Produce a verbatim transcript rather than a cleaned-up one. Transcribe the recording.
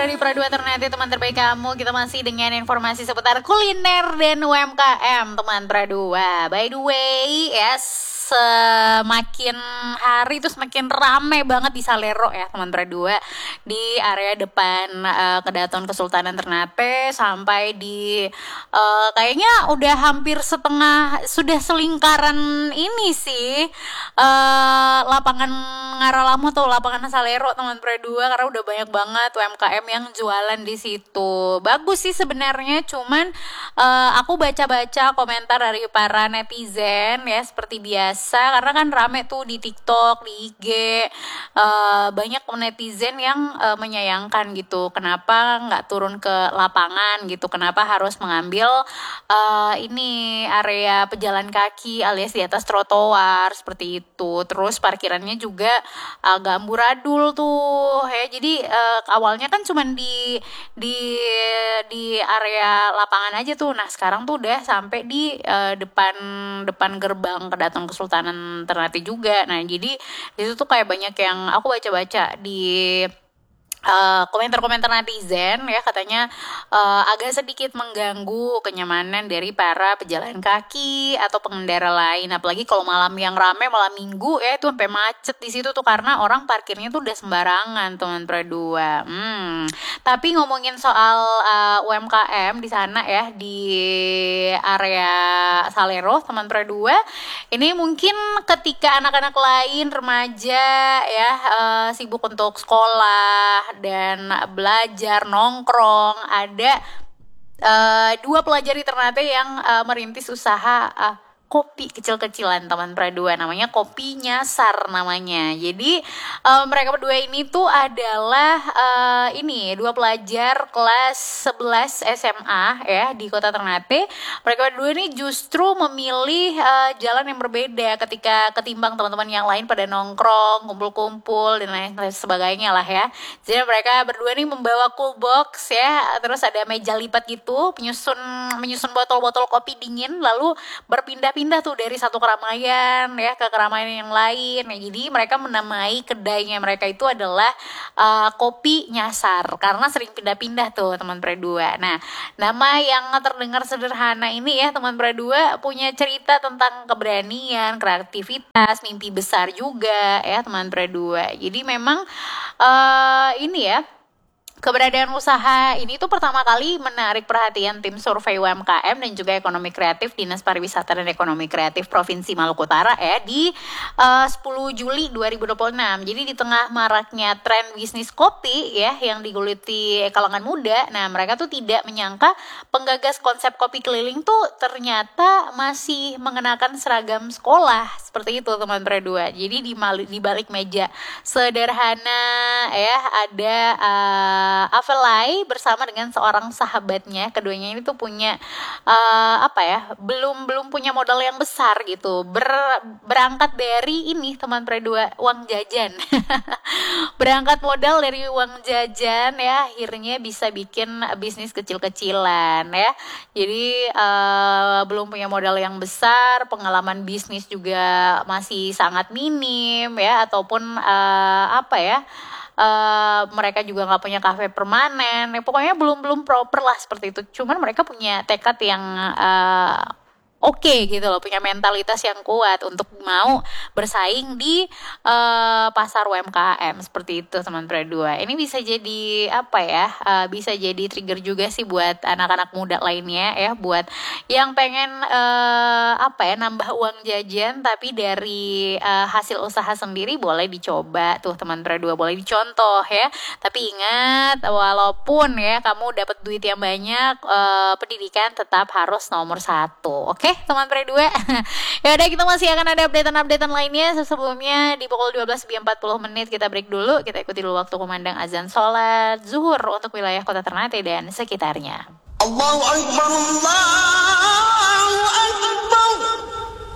Dari Pradua Ternate, teman terbaik kamu. Kita masih dengan informasi seputar kuliner dan U M K M, teman Pradua. By the way, yes, semakin hari itu semakin rame banget di Salero ya, teman Pradua. Di area depan uh, Kedaton Kesultanan Ternate sampai di uh, kayaknya udah hampir setengah, sudah selingkaran ini sih, uh, lapangan Ngaralamo tuh, lapangan Salero, teman Pradua, karena udah banyak banget U M K M yang jualan di situ. Bagus sih sebenarnya, cuman uh, aku baca-baca komentar dari para netizen ya, seperti biasa, karena kan rame tuh di TikTok, di I G, uh, banyak netizen yang uh, menyayangkan gitu, kenapa nggak turun ke lapangan gitu, kenapa harus mengambil uh, ini area pejalan kaki alias di atas trotoar seperti itu. Terus parkirannya juga agak amburadul tuh ya. Jadi uh, awalnya kan cuman di di di area lapangan aja tuh. Nah, sekarang tuh udah sampai di uh, depan depan gerbang Kedaton Kesultanan Ternate juga. Nah, jadi di situ tuh kayak banyak yang aku baca-baca di Uh, komentar-komentar netizen ya, katanya uh, agak sedikit mengganggu kenyamanan dari para pejalan kaki atau pengendara lain, apalagi kalau malam yang rame, malam minggu ya, itu sampai macet di situ tuh karena orang parkirnya tuh udah sembarangan, teman Pradua. Hmm. Tapi ngomongin soal uh, U M K M di sana ya, di area Salero, teman Pradua, ini mungkin ketika anak-anak lain remaja ya uh, sibuk untuk sekolah dan belajar, nongkrong, ada uh, dua pelajar di Ternate yang uh, merintis usaha uh, kopi kecil-kecilan, teman Pradua, namanya Kopi Nyasar namanya. Jadi uh, mereka berdua ini tuh adalah uh, ini dua pelajar kelas sebelas S M A ya di Kota Ternate. Mereka berdua ini justru memilih uh, jalan yang berbeda ketika ketimbang teman-teman yang lain pada nongkrong, kumpul-kumpul dan lain sebagainya lah ya. Jadi mereka berdua ini membawa cool box ya, terus ada meja lipat gitu, menyusun menyusun botol-botol kopi dingin, lalu berpindah pindah tuh dari satu keramaian ya ke keramaian yang lain. Ya, jadi mereka menamai kedainya mereka itu adalah uh, Kopi Nyasar karena sering pindah-pindah tuh, teman Pradua. Nah, nama yang terdengar sederhana ini ya, teman Pradua, punya cerita tentang keberanian, kreativitas, mimpi besar juga ya, teman Pradua. Jadi memang uh, ini ya, keberadaan usaha ini tuh pertama kali menarik perhatian tim survei U M K M dan juga ekonomi kreatif Dinas Pariwisata dan Ekonomi Kreatif Provinsi Maluku Utara ya di uh, sepuluh Juli dua ribu dua puluh enam. Jadi di tengah maraknya tren bisnis kopi ya yang digeluti kalangan muda, nah mereka tuh tidak menyangka penggagas konsep kopi keliling tuh ternyata masih mengenakan seragam sekolah seperti itu, teman Pradua. Jadi di, di balik meja sederhana ya ada uh, Uh, Avelai bersama dengan seorang sahabatnya. Keduanya ini tuh punya uh, apa ya, belum belum punya modal yang besar gitu. Ber, berangkat dari ini, teman Pradua, uang jajan. Berangkat modal dari uang jajan ya, akhirnya bisa bikin bisnis kecil-kecilan ya. Jadi uh, belum punya modal yang besar, pengalaman bisnis juga masih sangat minim ya, ataupun uh, apa ya, Uh, mereka juga nggak punya kafe permanen, ya, pokoknya belum belum proper lah seperti itu. Cuman mereka punya tekad yang uh, oke okay, gitu loh, punya mentalitas yang kuat untuk mau bersaing di uh, pasar U M K M seperti itu, teman Pradua. Ini bisa jadi apa ya, uh, bisa jadi trigger juga sih buat anak-anak muda lainnya ya, buat yang pengen uh, apa ya, nambah uang jajan tapi dari uh, hasil usaha sendiri, boleh dicoba tuh, teman Pradua, boleh dicontoh ya. Tapi ingat, walaupun ya kamu dapat duit yang banyak, uh, pendidikan tetap harus nomor satu, oke? Okay? Teman Pradua. Ya udah, kita masih akan ada updatean-updatean lainnya. Sebelumnya di pukul dua belas lebih empat puluh menit kita break dulu. Kita ikuti dulu waktu kumandang azan sholat zuhur untuk wilayah Kota Ternate dan sekitarnya. Allahu Akbar, Allahu Akbar.